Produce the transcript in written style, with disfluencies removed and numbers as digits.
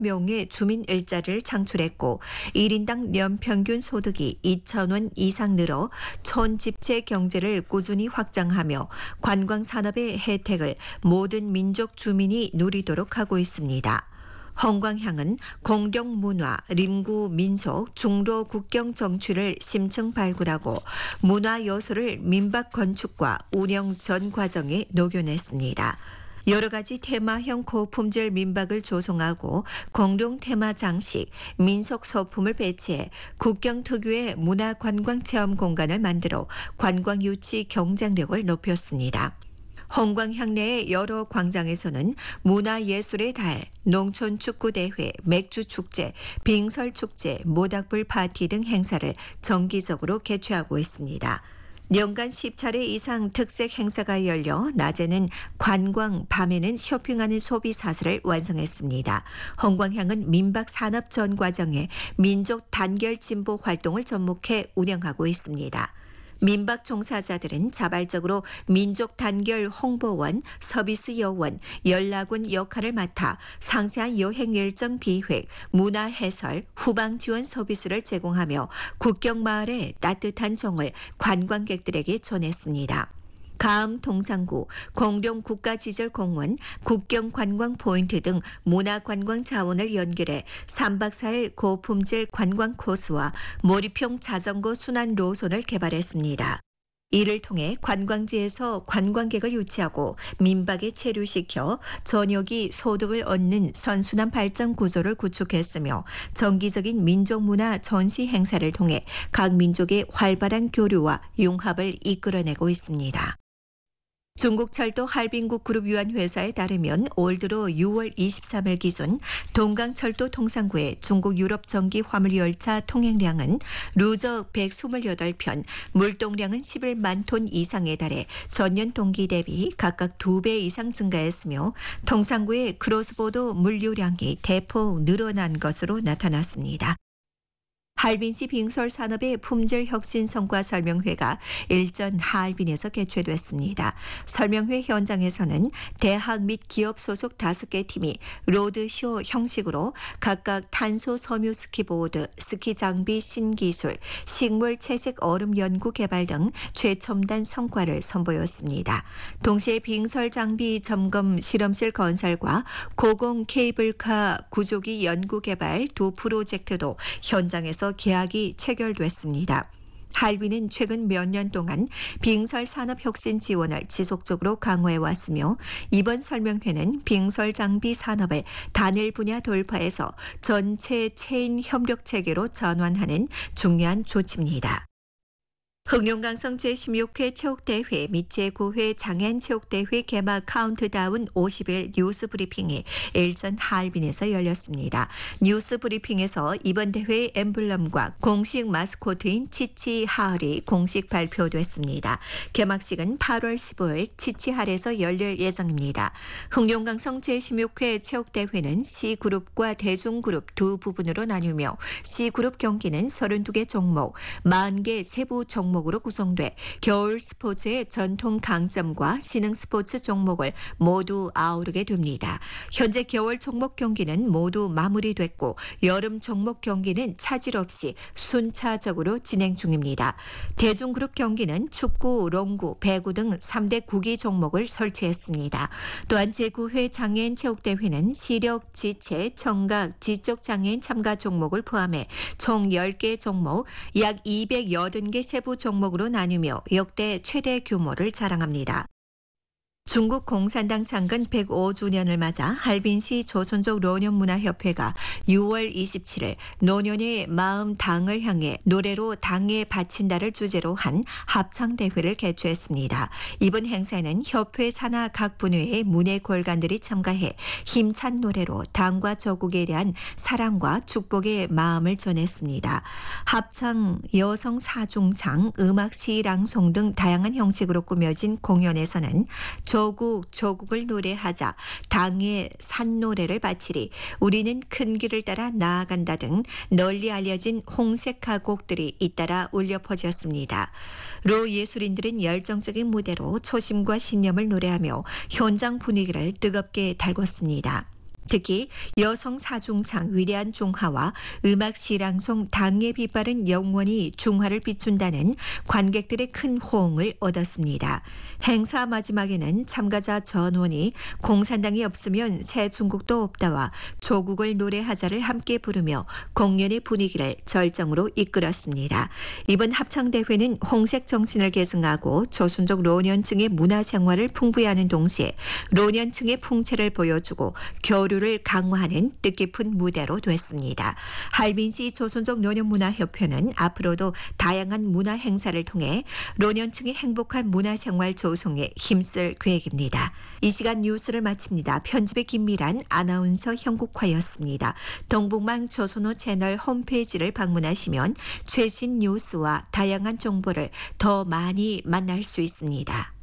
명의 주민 일자리를 창출했고 1인당 연평균 소득이 2,000원 이상 늘어 촌집체 경제를 꾸준히 확장하며 관광산업의 혜택을 모든 민족 주민이 누리도록 하고 있습니다. 홍광향은 공룡문화, 림구 민속, 중로 국경 정취를 심층 발굴하고 문화 요소를 민박 건축과 운영 전 과정에 녹여냈습니다. 여러 가지 테마형 고품질 민박을 조성하고 공룡 테마 장식, 민속 소품을 배치해 국경 특유의 문화 관광 체험 공간을 만들어 관광 유치 경쟁력을 높였습니다. 홍광향 내의 여러 광장에서는 문화예술의 달, 농촌축구대회, 맥주축제, 빙설축제, 모닥불 파티 등 행사를 정기적으로 개최하고 있습니다. 연간 10차례 이상 특색 행사가 열려 낮에는 관광, 밤에는 쇼핑하는 소비 사슬을 완성했습니다. 홍광향은 민박 산업 전 과정에 민족 단결 진보 활동을 접목해 운영하고 있습니다. 민박 종사자들은 자발적으로 민족 단결 홍보원, 서비스 요원, 연락원 역할을 맡아 상세한 여행 일정 기획, 문화 해설, 후방 지원 서비스를 제공하며 국경 마을의 따뜻한 정을 관광객들에게 전했습니다. 가암 동상구, 공룡 국가지절공원, 국경관광 포인트 등 문화관광 자원을 연결해 3박 4일 고품질 관광 코스와 몰입형 자전거 순환 노선을 개발했습니다. 이를 통해 관광지에서 관광객을 유치하고 민박에 체류시켜 전역이 소득을 얻는 선순환 발전 구조를 구축했으며 정기적인 민족문화 전시 행사를 통해 각 민족의 활발한 교류와 융합을 이끌어내고 있습니다. 중국철도 할빈국 그룹 유한 회사에 따르면 올 들어 6월 23일 기준 동강철도 통상구의 중국 유럽 전기 화물 열차 통행량은 누적 128편, 물동량은 11만 톤 이상에 달해 전년 동기 대비 각각 2배 이상 증가했으며 통상구의 크로스보드 물류량이 대폭 늘어난 것으로 나타났습니다. 할빈시 빙설 산업의 품질 혁신 성과 설명회가 일전 하얼빈에서 개최됐습니다. 설명회 현장에서는 대학 및 기업 소속 5개 팀이 로드쇼 형식으로 각각 탄소 섬유 스키보드, 스키 장비 신기술, 식물 채색 얼음 연구 개발 등 최첨단 성과를 선보였습니다. 동시에 빙설 장비 점검 실험실 건설과 고공 케이블카 구조기 연구 개발 2 프로젝트도 현장에서 계약이 체결됐습니다. 할빈은 최근 몇 년 동안 빙설 산업 혁신 지원을 지속적으로 강화해 왔으며 이번 설명회는 빙설 장비 산업을 단일 분야 돌파해서 전체 체인 협력 체계로 전환하는 중요한 조치입니다. 흑룡강성 제16회 체육대회 및 제9회 장애인체육대회 개막 카운트다운 50일 뉴스 브리핑이 일전 하얼빈에서 열렸습니다. 뉴스 브리핑에서 이번 대회의 엠블럼과 공식 마스코트인 치치하얼이 공식 발표됐습니다. 개막식은 8월 15일 치치하얼에서 열릴 예정입니다. 흑룡강성 제16회 체육대회는 C그룹과 대중그룹 두 부분으로 나뉘며 C그룹 경기는 32개 종목, 40개 세부 종목으로 구성돼 겨울 스포츠의 전통 강점과 신흥 스포츠 종목을 모두 아우르게 됩니다. 현재 겨울 종목 경기는 모두 마무리됐고 여름 종목 경기는 차질 없이 순차적으로 진행 중입니다. 대중그룹 경기는 축구, 롱구, 배구 등 3대 구기 종목을 설치했습니다. 또한 제9회 장애인 체육대회는 시력, 지체, 청각, 지적 장애인 참가 종목을 포함해 총 10개 종목, 약 280개 세부 종목으로 나뉘며 역대 최대 규모를 자랑합니다. 중국 공산당 창건 105주년을 맞아 할빈시 조선족 노년문화협회가 6월 27일 노년의 마음 당을 향해 노래로 당에 바친다를 주제로 한 합창대회를 개최했습니다. 이번 행사에는 협회 산하 각 분야의 문예 골간들이 참가해 힘찬 노래로 당과 조국에 대한 사랑과 축복의 마음을 전했습니다. 합창, 여성 사중창, 음악 시랑송 등 다양한 형식으로 꾸며진 공연에서는 조국을 노래하자, 당의 산노래를 바치리, 우리는 큰 길을 따라 나아간다 등 널리 알려진 홍색화 곡들이 잇따라 울려 퍼졌습니다. 로 예술인들은 열정적인 무대로 초심과 신념을 노래하며 현장 분위기를 뜨겁게 달궜습니다. 특히 여성 사중창 위대한 중화와 음악 시랑송 당에 빛바른 영원히 중화를 비춘다는 관객들의 큰 호응을 얻었습니다. 행사 마지막에는 참가자 전원이 공산당이 없으면 새 중국도 없다와 조국을 노래하자를 함께 부르며 공연의 분위기를 절정으로 이끌었습니다. 이번 합창대회는 홍색 정신을 계승하고 조선족 노년층의 문화생활을 풍부히 하는 동시에 노년층의 풍채를 보여주고 교류를 강화하는 뜻깊은 무대로 됐습니다. 할빈시 조선족 노년문화협회는 앞으로도 다양한 문화 행사를 통해 노년층의 행복한 문화생활 조성에 힘쓸 계획입니다. 이 시간 뉴스를 마칩니다. 편집의 김미란, 아나운서 형국화였습니다. 동북망 조선호 채널 홈페이지를 방문하시면 최신 뉴스와 다양한 정보를 더 많이 만날 수 있습니다.